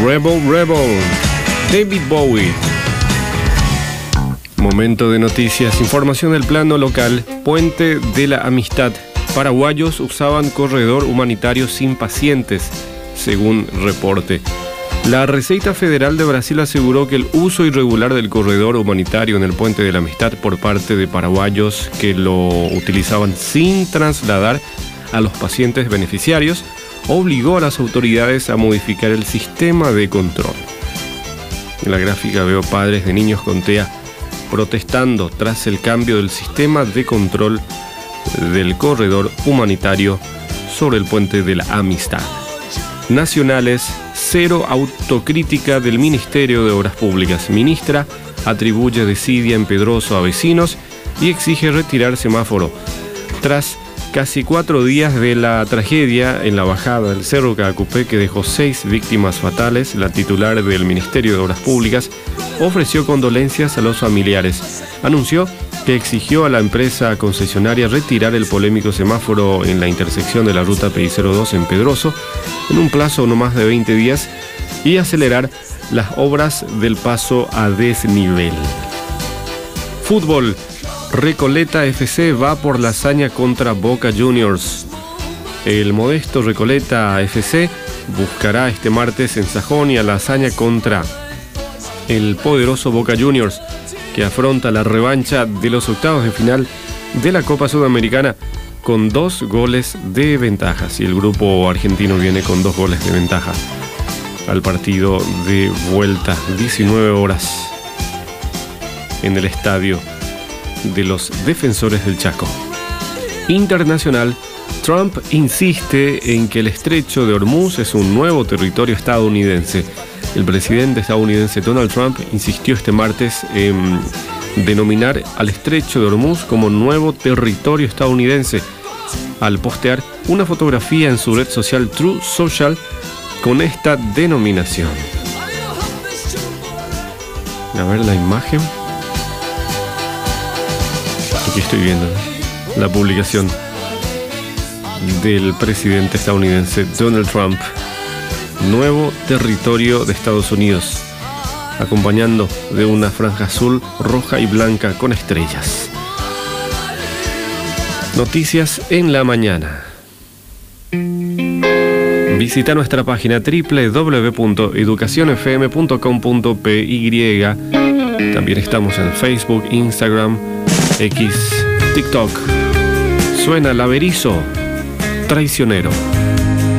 Rebel Rebel, David Bowie. Momento de noticias, información del plano local. Puente de la Amistad. Paraguayos usaban corredor humanitario sin pacientes, según reporte. La Receita Federal de Brasil aseguró que el uso irregular del corredor humanitario en el Puente de la Amistad por parte de paraguayos que lo utilizaban sin trasladar a los pacientes beneficiarios obligó a las autoridades a modificar el sistema de control. En la gráfica veo padres de niños con TEA protestando tras el cambio del sistema de control del corredor humanitario sobre el Puente de la Amistad. Nacionales, cero autocrítica del Ministerio de Obras Públicas. Ministra atribuye desidia en Pedroso a vecinos y exige retirar semáforo. Tras casi 4 días de la tragedia en la bajada del Cerro Caacupé que dejó 6 víctimas fatales, la titular del Ministerio de Obras Públicas ofreció condolencias a los familiares. Anunció que exigió a la empresa concesionaria retirar el polémico semáforo en la intersección de la ruta PI02 en Pedroso en un plazo no más de 20 días y acelerar las obras del paso a desnivel. Fútbol. Recoleta FC va por la hazaña contra Boca Juniors. El modesto Recoleta FC buscará este martes en Sajonia la hazaña contra el poderoso Boca Juniors, que afronta la revancha de los octavos de final de la Copa Sudamericana con 2 goles de ventaja. Y el grupo argentino viene con 2 goles de ventaja al partido de vuelta, 19 horas en el estadio de los Defensores del Chaco. Internacional. Trump insiste en que el estrecho de Hormuz es un nuevo territorio estadounidense. El presidente estadounidense Donald Trump insistió este martes en denominar al estrecho de Hormuz como nuevo territorio estadounidense al postear una fotografía en su red social Truth Social con esta denominación. A ver la imagen. Aquí estoy viendo la publicación del presidente estadounidense Donald Trump. Nuevo territorio de Estados Unidos, acompañando de una franja azul, roja y blanca con estrellas. Noticias en la mañana. Visita nuestra página www.educacionfm.com.py. También estamos en Facebook, Instagram, X, TikTok. Suena Laberizo, Traicionero.